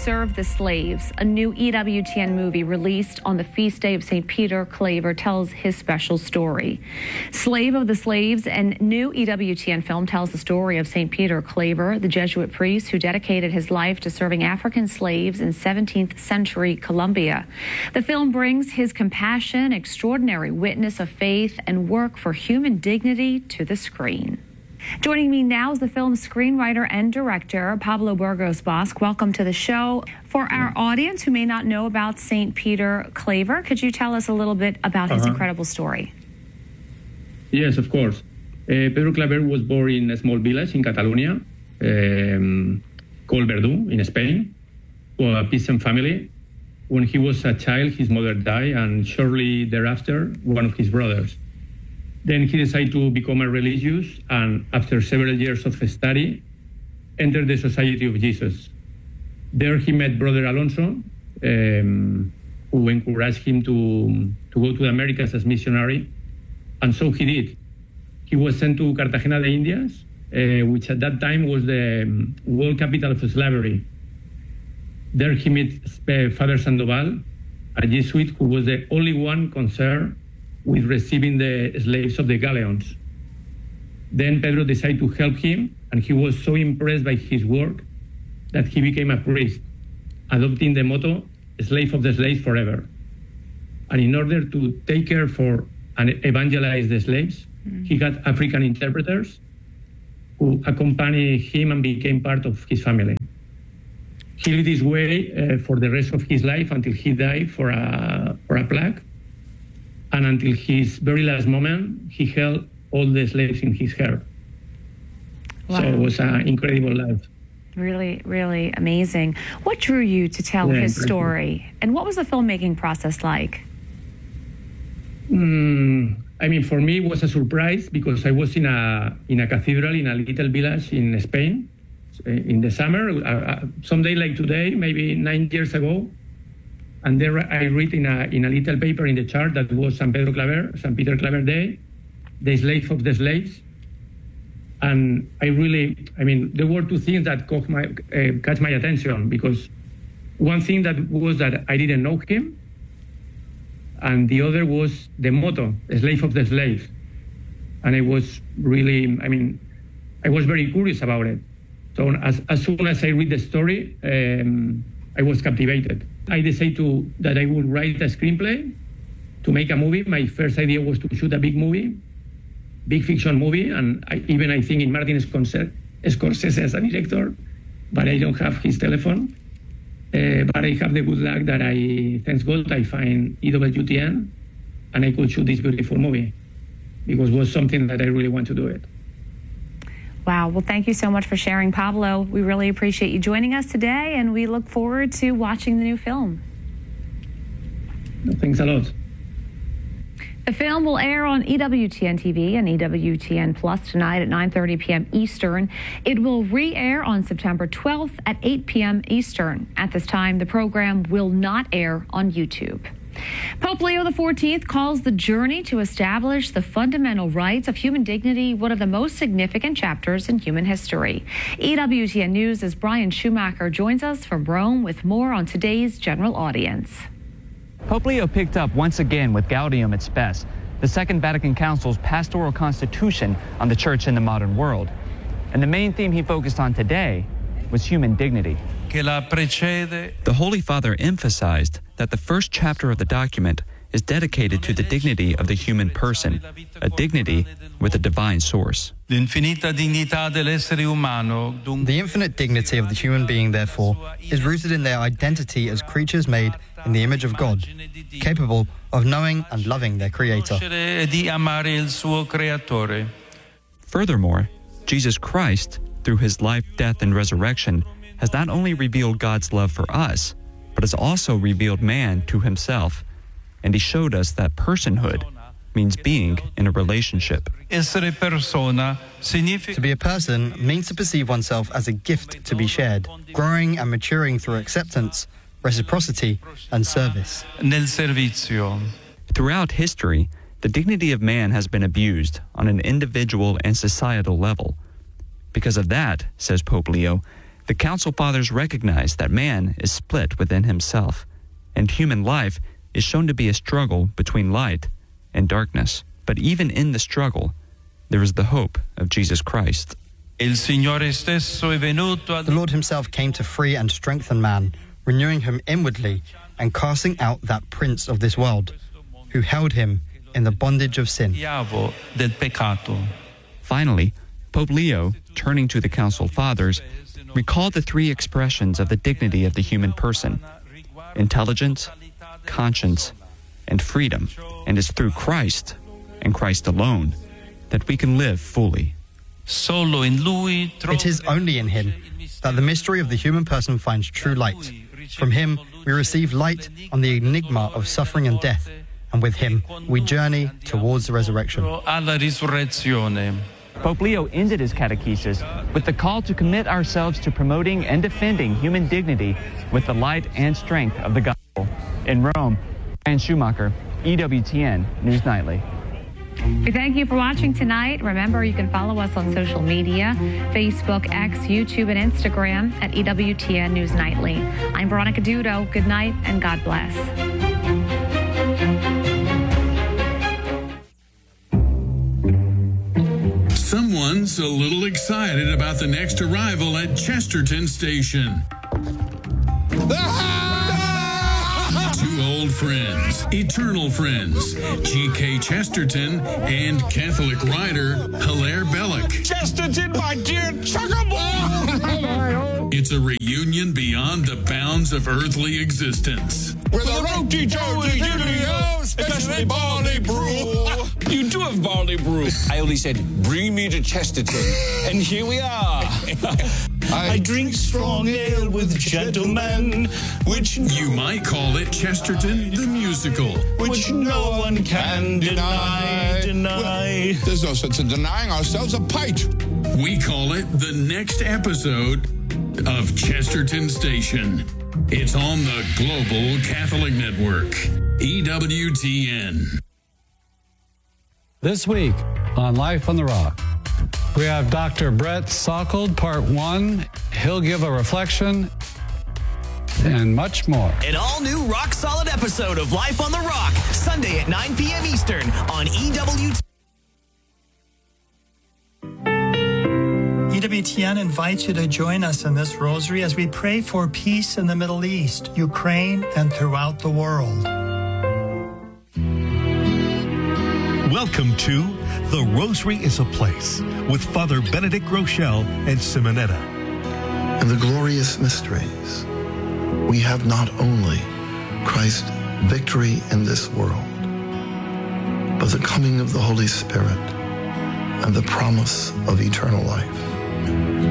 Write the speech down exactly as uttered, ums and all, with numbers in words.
Serve the Slaves, a new E W T N movie released on the feast day of Saint Peter Claver, tells his special story. Slave of the Slaves, and new E W T N film, tells the story of Saint Peter Claver, the Jesuit priest who dedicated his life to serving African slaves in seventeenth century Colombia. The film brings his compassion, extraordinary witness of faith, and work for human dignity to the screen. Joining me now is the film's screenwriter and director, Pablo Burgos Bosque. Welcome to the show. For our audience who may not know about Saint Peter Claver, could you tell us a little bit about his uh-huh. incredible story? Yes, of course. Uh, Pedro Claver was born in a small village in Catalonia um, called Verdú in Spain, to a peasant family. When he was a child, his mother died, and shortly thereafter, one of his brothers. Then he decided to become a religious, and after several years of study, entered the Society of Jesus. There he met Brother Alonso, um, who encouraged him to, to go to the Americas as missionary, and so he did. He was sent to Cartagena de Indias, uh, which at that time was the world capital of slavery. There he met Father Sandoval, a Jesuit who was the only one concerned with receiving the slaves of the galleons. Then Pedro decided to help him, and he was so impressed by his work that he became a priest, adopting the motto, slave of the slaves forever. And in order to take care for and evangelize the slaves, mm-hmm. he got African interpreters who accompanied him and became part of his family. He lived this way uh, for the rest of his life until he died for a, for a plague. And until his very last moment, he held all the slaves in his hair. Wow. So it was an incredible life. Really, really amazing. What drew you to tell yeah, his story? And what was the filmmaking process like? Mm, I mean, for me, it was a surprise because I was in a in a cathedral in a little village in Spain in the summer, uh, someday like today, maybe nine years ago. And there I read in a in a little paper in the chart that was San Pedro Claver, San Peter Claver Day, the slave of the slaves. And I really, I mean, there were two things that caught my, uh, catch my attention, because one thing that was that I didn't know him, and the other was the motto, slave of the slaves. And I was really, I mean, I was very curious about it. So as, as soon as I read the story, um, I was captivated. I decided to, that I would write a screenplay to make a movie. My first idea was to shoot a big movie, big fiction movie, and I, even I think in Martin Scorsese as a director, but I don't have his telephone. Uh, but I have the good luck that I, thanks God, I find E W T N, and I could shoot this beautiful movie, because it was something that I really want to do it. Wow. Well, thank you so much for sharing, Pablo. We really appreciate you joining us today, and we look forward to watching the new film. Thanks a lot. The film will air on E W T N T V and E W T N Plus tonight at nine thirty p.m. Eastern. It will re-air on September twelfth at eight p.m. Eastern. At this time, the program will not air on YouTube. Pope Leo the fourteenth calls the journey to establish the fundamental rights of human dignity one of the most significant chapters in human history. E W T N News' Brian Schumacher joins us from Rome with more on today's general audience. Pope Leo picked up once again with Gaudium et Spes, the Second Vatican Council's pastoral constitution on the church in the modern world. And the main theme he focused on today was human dignity. The Holy Father emphasized that the first chapter of the document is dedicated to the dignity of the human person, a dignity with a divine source. The infinite dignity of the human being, therefore, is rooted in their identity as creatures made in the image of God, capable of knowing and loving their Creator. Furthermore, Jesus Christ, through his life, death, and resurrection, has not only revealed God's love for us, but has also revealed man to himself. And he showed us that personhood means being in a relationship. To be a person means to perceive oneself as a gift to be shared, growing and maturing through acceptance, reciprocity, and service. Throughout history, the dignity of man has been abused on an individual and societal level. Because of that, says Pope Leo, The Council Fathers recognize that man is split within himself, and human life is shown to be a struggle between light and darkness. But even in the struggle, there is the hope of Jesus Christ. The Lord himself came to free and strengthen man, renewing him inwardly and casting out that prince of this world, who held him in the bondage of sin. Finally, Pope Leo, turning to the Council Fathers, recalled the three expressions of the dignity of the human person: intelligence, conscience, and freedom. And it's through Christ, and Christ alone, that we can live fully. It is only in him that the mystery of the human person finds true light. From him, we receive light on the enigma of suffering and death, and with him, we journey towards the resurrection. Pope Leo ended his catechesis with the call to commit ourselves to promoting and defending human dignity with the light and strength of the gospel. In Rome, Ryan Schumacher, E W T N News Nightly. We thank you for watching tonight. Remember, you can follow us on social media, Facebook, X, YouTube, and Instagram at E W T N News Nightly. I'm Veronica Dudo. Good night and God bless. Someone's a little excited about the next arrival at Chesterton Station. Two old friends, eternal friends, G K Chesterton and Catholic writer Hilaire Belloc. Chesterton, my dear Chuckable! It's a reunion beyond the bounds of earthly existence. With a roti joji Julio, especially barley brew. You do have barley brew. I only said, bring me to Chesterton, and here we are. I, I drink strong ale with gentlemen, which you might call it Chesterton the Musical, which no one can deny, deny. Well, there's no sense in denying ourselves a pint. We call it the next episode of Chesterton Station. It's on the Global Catholic Network, E W T N. This week on Life on the Rock, we have Doctor Brett Sockold, part one. He'll give a reflection and much more. An all-new rock-solid episode of Life on the Rock, Sunday at nine p.m. Eastern on E W T N. E W T N invites you to join us in this rosary as we pray for peace in the Middle East, Ukraine, and throughout the world. Welcome to The Rosary is a Place with Father Benedict Rochelle and Simonetta. And the glorious mysteries, we have not only Christ's victory in this world, but the coming of the Holy Spirit and the promise of eternal life.